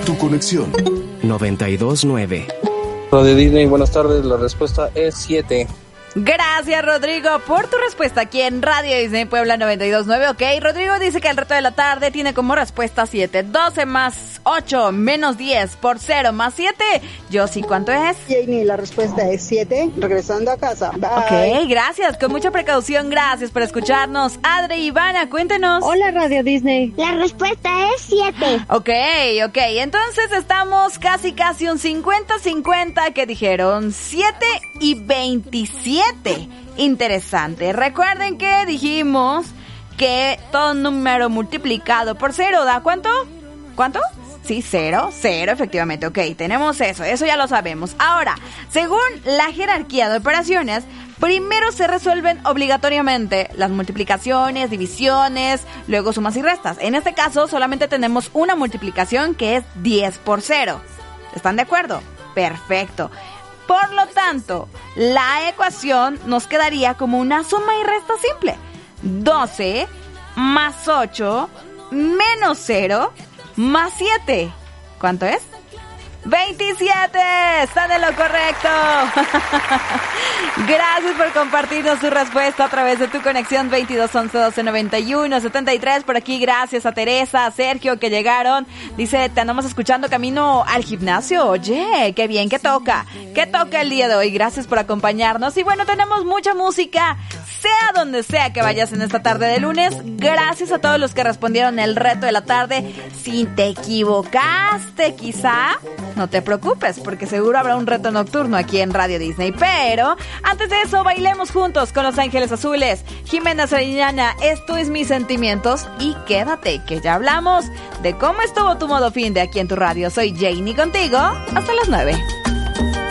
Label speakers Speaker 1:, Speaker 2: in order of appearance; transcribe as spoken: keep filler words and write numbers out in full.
Speaker 1: Tu conexión.
Speaker 2: noventa y dos nueve.
Speaker 3: Radio Disney, buenas tardes. La respuesta es siete.
Speaker 4: Gracias, Rodrigo, por tu respuesta aquí en Radio Disney Puebla noventa y dos nueve. Ok, Rodrigo dice que el reto de la tarde tiene como respuesta siete. doce más ocho menos diez por cero más siete. Josie, ¿cuánto es?
Speaker 5: Janie, la respuesta es siete. Regresando a casa. Bye.
Speaker 4: Ok, gracias. Con mucha precaución, gracias por escucharnos. Adri y Ivana, cuéntenos.
Speaker 6: Hola, Radio Disney.
Speaker 7: La respuesta es siete.
Speaker 4: Ok, ok. Entonces estamos casi, casi un cincuenta cincuenta que dijeron siete y veintisiete. Interesante. Recuerden que dijimos que todo número multiplicado por cero da ¿cuánto? ¿Cuánto? Sí, cero, cero, efectivamente. Ok, tenemos eso, eso ya lo sabemos. Ahora, según la jerarquía de operaciones, primero se resuelven obligatoriamente las multiplicaciones, divisiones, luego sumas y restas. En este caso, solamente tenemos una multiplicación que es diez por cero. ¿Están de acuerdo? Perfecto. Por lo tanto, la ecuación nos quedaría como una suma y resta simple. doce más ocho menos cero más siete. ¿Cuánto es? veintisiete. Están en lo correcto. Gracias por compartirnos tu respuesta a través de tu conexión veintidós once doce noventa y uno setenta y tres. Por aquí, gracias a Teresa, a Sergio que llegaron. Dice, te andamos escuchando camino al gimnasio. Oye, qué bien que toca. Que toca el día de hoy. Gracias por acompañarnos. Y bueno, tenemos mucha música, sea donde sea que vayas en esta tarde de lunes. Gracias a todos los que respondieron el reto de la tarde. Si te equivocaste, quizá, no te preocupes, porque seguro habrá un reto nocturno aquí en Radio Disney. Pero antes de eso, bailemos juntos con Los Ángeles Azules. Jimena Sariñana, Esto es Mis Sentimientos. Y quédate, que ya hablamos de cómo estuvo tu modo fin de aquí en tu radio. Soy Janie contigo hasta las nueve.